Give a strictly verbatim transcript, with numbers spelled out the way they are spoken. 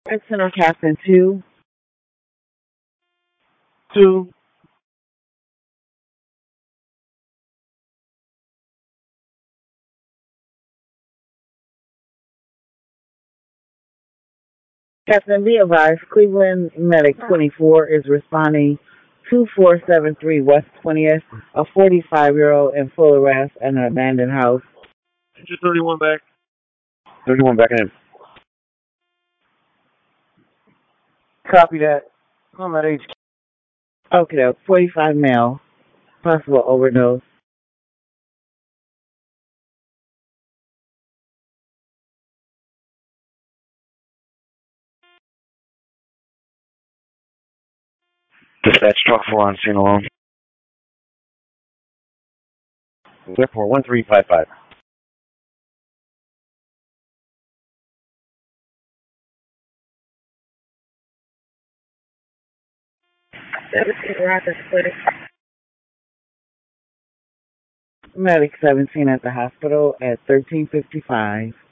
Red Center Captain two. Two. Captain B advised Cleveland Medic twenty-four is responding to four seven three West twentieth, a forty-five-year-old in full arrest at an abandoned house. Get thirty-one back. thirty-one back in. Copy that. I'm at H Q. Okay, forty-five male, possible overdose. Dispatch truck four on scene alone. Airport one three five five. Medic seventeen at the hospital at thirteen fifty-five.